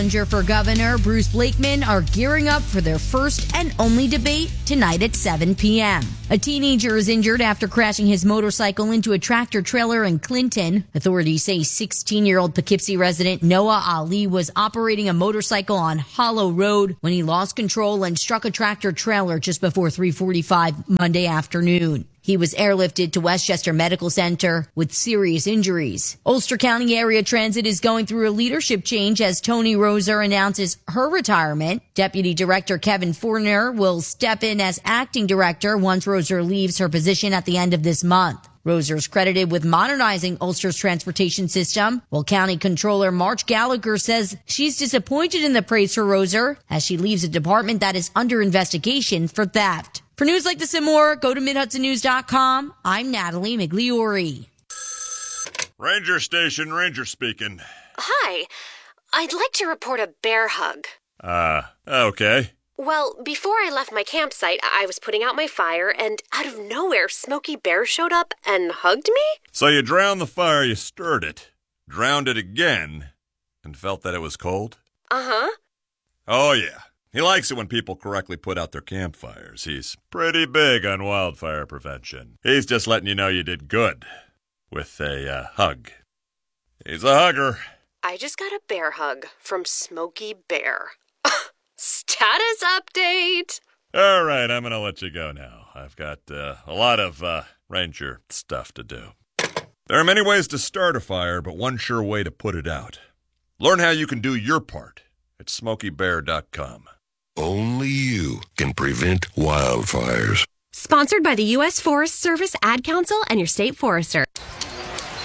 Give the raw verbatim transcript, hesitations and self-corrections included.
Challenger for governor Bruce Blakeman are gearing up for their first and only debate tonight at seven p.m. A teenager is injured after crashing his motorcycle into a tractor trailer in Clinton. Authorities say sixteen-year-old Poughkeepsie resident Noah Ali was operating a motorcycle on Hollow Road when he lost control and struck a tractor trailer just before three forty-five Monday afternoon. He was airlifted to Westchester Medical Center with serious injuries. Ulster County Area Transit is going through a leadership change as Tony Roser announces her retirement. Deputy Director Kevin Forner will step in as acting director once Roser leaves her position at the end of this month. Roser is credited with modernizing Ulster's transportation system, while County Controller Marge Gallagher says she's disappointed in the praise for Roser as she leaves a department that is under investigation for theft. For news like this and more, go to mid hudson news dot com. I'm Natalie Migliori. Ranger Station, Ranger speaking. Hi. I'd like to report a bear hug. Uh, okay. Well, before I left my campsite, I was putting out my fire, and out of nowhere, Smokey Bear showed up and hugged me? So you drowned the fire, you stirred it, drowned it again, and felt that it was cold? Uh-huh. Oh, yeah. He likes it when people correctly put out their campfires. He's pretty big on wildfire prevention. He's just letting you know you did good with a uh, hug. He's a hugger. I just got a bear hug from Smokey Bear. Status update! All right, I'm going to let you go now. I've got uh, a lot of uh, ranger stuff to do. There are many ways to start a fire, but one sure way to put it out. Learn how you can do your part at smokey bear dot com. Only you can prevent wildfires. Sponsored by the U S Forest Service Ad Council and your state forester.